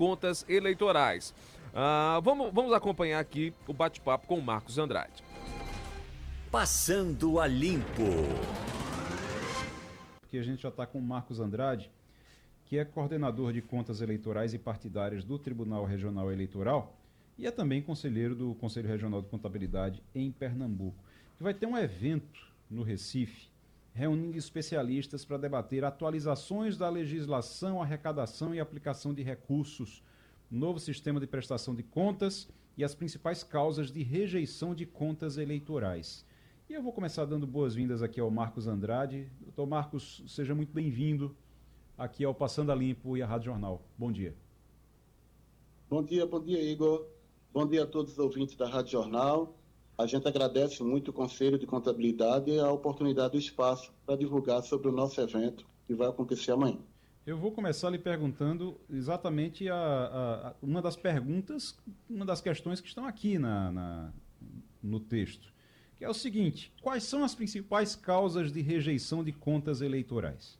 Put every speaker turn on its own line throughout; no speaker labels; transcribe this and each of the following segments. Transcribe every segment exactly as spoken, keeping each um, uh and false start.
contas eleitorais. Ah, vamos, vamos acompanhar aqui o bate-papo com o Marcos Andrade.
Passando a Limpo.
Porque a gente já está com o Marcos Andrade, que é coordenador de contas eleitorais e partidárias do Tribunal Regional Eleitoral e é também conselheiro do Conselho Regional de Contabilidade em Pernambuco. Que vai ter um evento no Recife, reunindo especialistas para debater atualizações da legislação, arrecadação e aplicação de recursos, novo sistema de prestação de contas e as principais causas de rejeição de contas eleitorais. E eu vou começar dando boas-vindas aqui ao Marcos Andrade. Doutor Marcos, seja muito bem-vindo aqui ao Passando a Limpo e à Rádio Jornal. Bom dia.
Bom dia, bom dia, Igor. Bom dia a todos os ouvintes da Rádio Jornal. A gente agradece muito o Conselho de Contabilidade e a oportunidade do espaço para divulgar sobre o nosso evento que vai acontecer amanhã.
Eu vou começar lhe perguntando exatamente a, a, a, uma das perguntas, uma das questões que estão aqui na, na, no texto, que é o seguinte: quais são as principais causas de rejeição de contas eleitorais?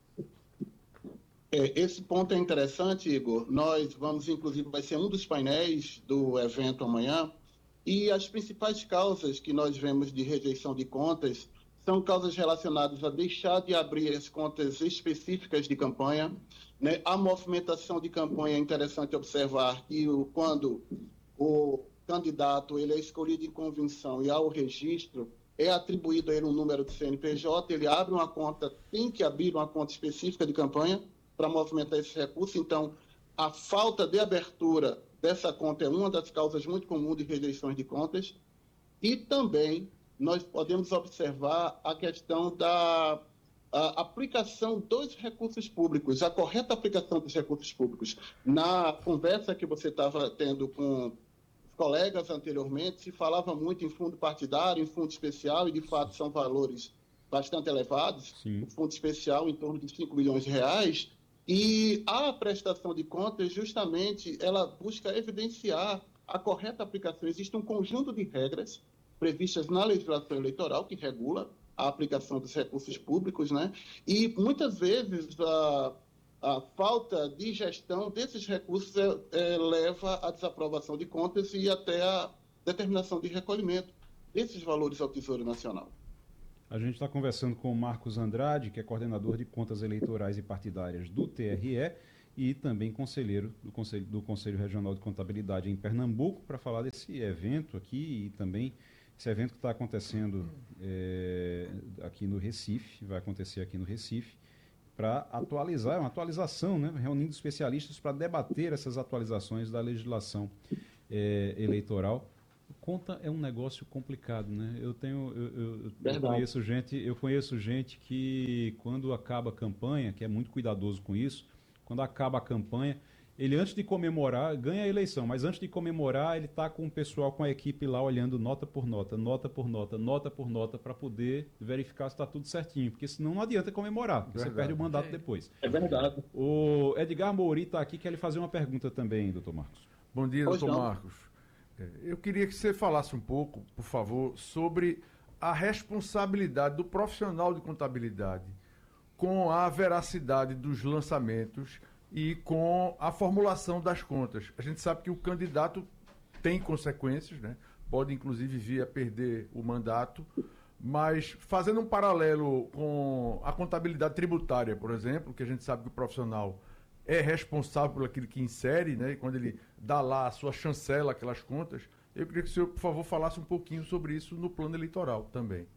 É, esse ponto é interessante, Igor. Nós vamos, inclusive, vai ser um dos painéis do evento amanhã, e as principais causas que nós vemos de rejeição de contas são causas relacionadas a deixar de abrir as contas específicas de campanha, né? A movimentação de campanha é interessante observar que o, quando o candidato ele é escolhido em convenção e há o registro, é atribuído a ele um número de C N P J, ele abre uma conta, tem que abrir uma conta específica de campanha para movimentar esse recurso. Então, a falta de abertura dessa conta é uma das causas muito comuns de rejeições de contas. E também nós podemos observar a questão da a aplicação dos recursos públicos, a correta aplicação dos recursos públicos. Na conversa que você estava tendo com os colegas anteriormente, se falava muito em fundo partidário, em fundo especial, e de fato são valores bastante elevados. Sim. O fundo especial em torno de cinco milhões de reais, e a prestação de contas, justamente, ela busca evidenciar a correta aplicação. Existe um conjunto de regras previstas na legislação eleitoral que regula a aplicação dos recursos públicos, né? E muitas vezes a, a falta de gestão desses recursos é, é, leva à desaprovação de contas e até a determinação de recolhimento desses valores ao Tesouro Nacional.
A gente está conversando com o Marcos Andrade, que é coordenador de contas eleitorais e partidárias do T R E e também conselheiro do Conselho, do Conselho Regional de Contabilidade em Pernambuco, para falar desse evento aqui e também esse evento que está acontecendo é, aqui no Recife, vai acontecer aqui no Recife, para atualizar, é uma atualização, né, reunindo especialistas para debater essas atualizações da legislação é, eleitoral. Conta é um negócio complicado, né? Eu tenho, eu, eu, eu conheço gente, eu conheço gente que quando acaba a campanha, que é muito cuidadoso com isso, quando acaba a campanha, ele antes de comemorar, ganha a eleição, mas antes de comemorar, ele está com o pessoal, com a equipe lá olhando nota por nota, nota por nota, nota por nota, para poder verificar se está tudo certinho, porque senão não adianta comemorar, porque verdade. Você perde o mandato é. depois.
É verdade.
O Edgar Mouri está aqui, quer lhe fazer uma pergunta também, doutor Marcos.
Bom dia, doutor Marcos. Eu queria que você falasse um pouco, por favor, sobre a responsabilidade do profissional de contabilidade com a veracidade dos lançamentos e com a formulação das contas. A gente sabe que o candidato tem consequências, né? Pode inclusive vir a perder o mandato, mas fazendo um paralelo com a contabilidade tributária, por exemplo, que a gente sabe que o profissional é responsável por aquilo que insere, né? E quando ele dá lá a sua chancela, aquelas contas, eu queria que o senhor, por favor, falasse um pouquinho sobre isso no plano eleitoral também.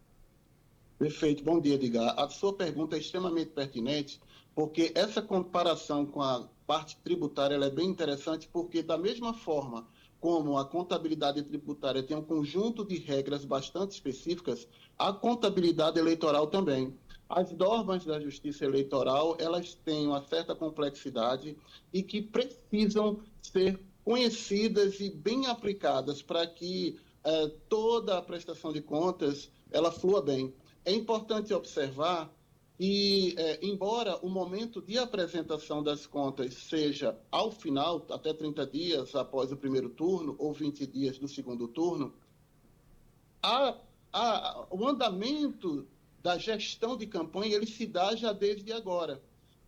Perfeito. Bom dia, Edgar. A sua pergunta é extremamente pertinente, porque essa comparação com a parte tributária ela é bem interessante, porque da mesma forma como a contabilidade tributária tem um conjunto de regras bastante específicas, a contabilidade eleitoral também. As normas da Justiça Eleitoral, elas têm uma certa complexidade e que precisam ser conhecidas e bem aplicadas para que eh, toda a prestação de contas ela flua bem. É importante observar que, eh, embora o momento de apresentação das contas seja ao final, até trinta dias após o primeiro turno ou vinte dias do segundo turno, a, a, o andamento da gestão de campanha, ele se dá já desde agora.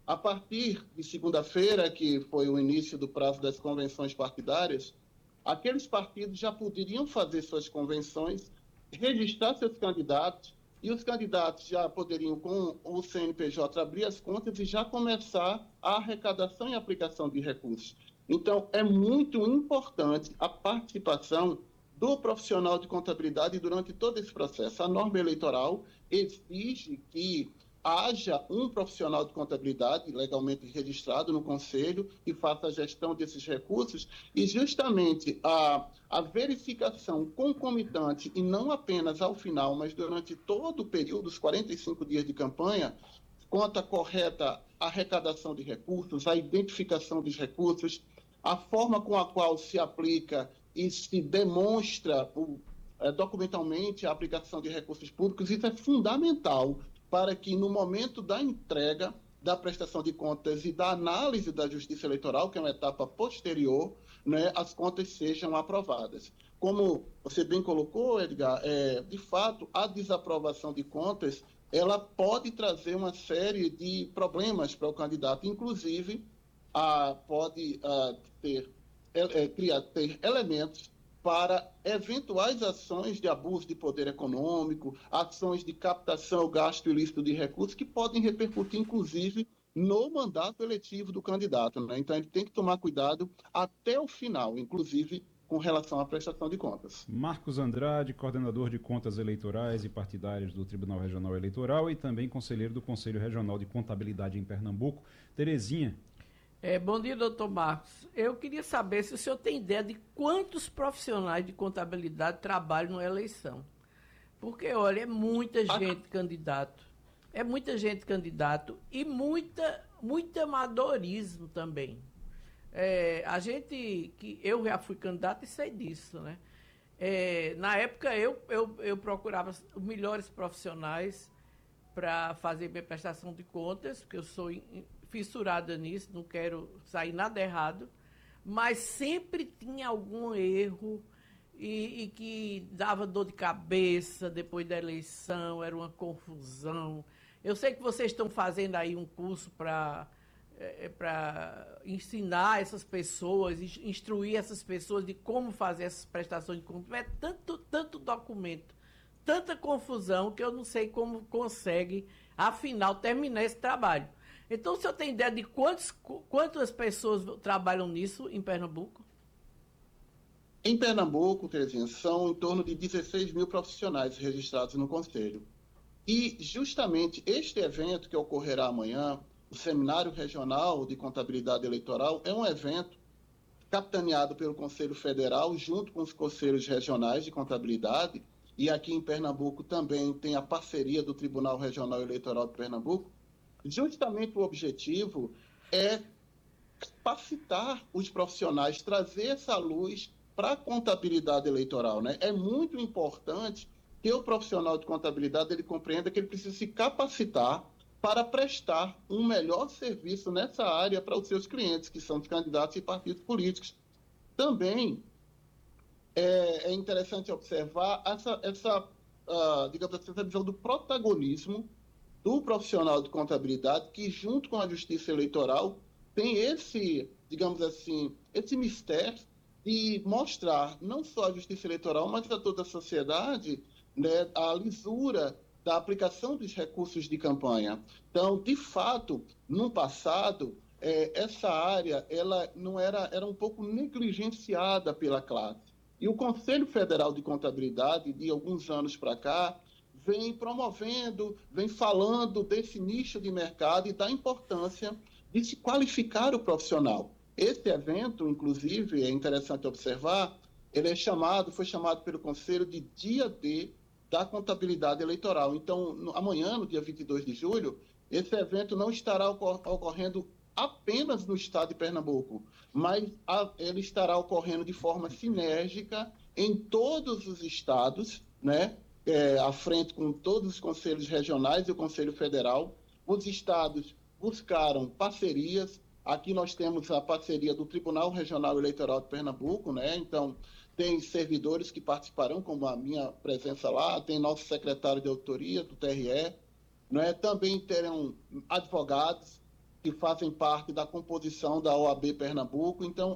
a partir de segunda-feira, que foi o início do prazo das convenções partidárias, aqueles partidos já poderiam fazer suas convenções, registrar seus candidatos, e os candidatos já poderiam, com o C N P J, abrir as contas e já começar a arrecadação e aplicação de recursos. Então, é muito importante a participação do profissional de contabilidade durante todo esse processo. A norma eleitoral exige que haja um profissional de contabilidade legalmente registrado no Conselho e faça a gestão desses recursos, e justamente a, a verificação concomitante, e não apenas ao final, mas durante todo o período, os quarenta e cinco dias de campanha, quanto à correta arrecadação de recursos, a identificação dos recursos, a forma com a qual se aplica e se demonstra o, é, documentalmente a aplicação de recursos públicos, isso é fundamental para que, no momento da entrega da prestação de contas e da análise da Justiça Eleitoral, que é uma etapa posterior, né, as contas sejam aprovadas. Como você bem colocou, Edgar, é, de fato, a desaprovação de contas, ela pode trazer uma série de problemas para o candidato, inclusive a, pode a, ter, é, é, criar, ter elementos para eventuais ações de abuso de poder econômico, ações de captação ou gasto ilícito de recursos, que podem repercutir, inclusive, no mandato eletivo do candidato, né? Então, ele tem que tomar cuidado até o final, inclusive com relação à prestação de contas.
Marcos Andrade, coordenador de contas eleitorais e partidárias do Tribunal Regional Eleitoral e também conselheiro do Conselho Regional de Contabilidade em Pernambuco. Terezinha.
É, bom dia, doutor Marcos. Eu queria saber se o senhor tem ideia de quantos profissionais de contabilidade trabalham na eleição. Porque, olha, é muita gente candidato. É muita gente candidato e muita, muito amadorismo também. É, a gente, que eu já fui candidato e sei disso, né? É, na época, eu, eu, eu procurava os melhores profissionais para fazer minha prestação de contas, porque eu sou fissurada nisso, não quero sair nada errado, mas sempre tinha algum erro e, e que dava dor de cabeça depois da eleição, era uma confusão. Eu sei que vocês estão fazendo aí um curso para é, para ensinar essas pessoas, instruir essas pessoas de como fazer essas prestações de contas. É tanto, tanto documento, tanta confusão, que eu não sei como consegue, afinal, terminar esse trabalho. Então, o senhor tem ideia de quantos, quantas pessoas trabalham nisso em Pernambuco?
Em Pernambuco, Terezinha, são em torno de dezesseis mil profissionais registrados no Conselho. E, justamente, este evento que ocorrerá amanhã, o Seminário Regional de Contabilidade Eleitoral, é um evento capitaneado pelo Conselho Federal, junto com os conselhos regionais de contabilidade, e aqui em Pernambuco também tem a parceria do Tribunal Regional Eleitoral de Pernambuco. Justamente o objetivo é capacitar os profissionais, trazer essa luz para a contabilidade eleitoral, né? É muito importante que o profissional de contabilidade ele compreenda que ele precisa se capacitar para prestar um melhor serviço nessa área para os seus clientes, que são os candidatos e partidos políticos. Também é, é interessante observar essa, essa uh, digamos assim, essa visão do protagonismo do profissional de contabilidade, que junto com a Justiça Eleitoral tem esse, digamos assim, esse mistério de mostrar não só a Justiça Eleitoral, mas a toda a sociedade, né, a lisura da aplicação dos recursos de campanha. Então, de fato, no passado, é, essa área ela não era, era um pouco negligenciada pela classe. E o Conselho Federal de Contabilidade, de alguns anos para cá, vem promovendo, vem falando desse nicho de mercado e da importância de se qualificar o profissional. Esse evento, inclusive, é interessante observar, ele é chamado, foi chamado pelo Conselho de Dia D da Contabilidade Eleitoral. Então, no, amanhã, no dia vinte e dois de julho, esse evento não estará ocor- ocorrendo apenas no estado de Pernambuco, mas a, ele estará ocorrendo de forma sinérgica em todos os estados, né? É, à frente com todos os conselhos regionais e o Conselho Federal. Os estados buscaram parcerias. Aqui nós temos a parceria do Tribunal Regional Eleitoral de Pernambuco, né? Então, tem servidores que participarão, como a minha presença lá, tem nosso secretário de auditoria do T R E, né? Também terão advogados, que fazem parte da composição da O A B Pernambuco. Então,